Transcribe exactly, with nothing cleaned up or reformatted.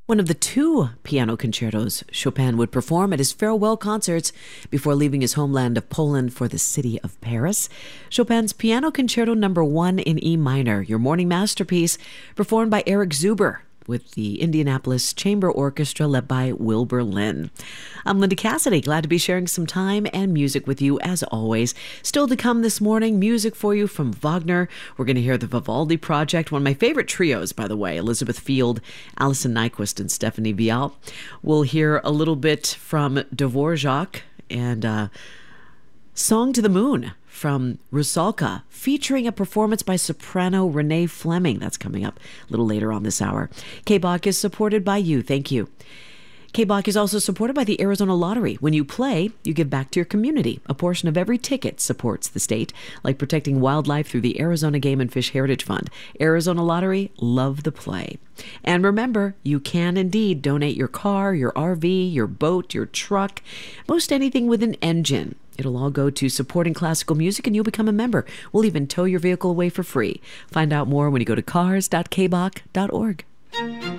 One of the two piano concertos Chopin would perform at his farewell concerts before leaving his homeland of Poland for the city of Paris. Chopin's Piano Concerto Number One in E minor, your morning masterpiece, performed by Eric Zuber with the Indianapolis Chamber Orchestra led by Wilbur Lynn. I'm Linda Cassidy, glad to be sharing some time and music with you as always. Still to come this morning, music for you from Wagner. We're going to hear the Vivaldi Project, one of my favorite trios, by the way, Elizabeth Field, Alison Nyquist, and Stephanie Vial. We'll hear a little bit from Dvorak and uh, Song to the Moon from Rusalka, featuring a performance by soprano Renee Fleming. That's coming up a little later on this hour. K-Bach is supported by you. Thank you. K-Bach is also supported by the Arizona Lottery. When you play, you give back to your community. A portion of every ticket supports the state, like protecting wildlife through the Arizona Game and Fish Heritage Fund. Arizona Lottery, love the play. And remember, you can indeed donate your car, your R V, your boat, your truck, most anything with an engine. It'll all go to supporting classical music and you'll become a member. We'll even tow your vehicle away for free. Find out more when you go to cars dot k bach dot org.